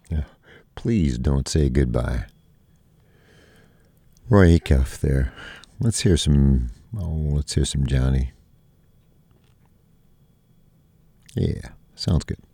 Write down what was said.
Yeah. Please don't say goodbye. Roy Acuff there. Let's hear some. Oh, let's hear some Johnny. Yeah, sounds good.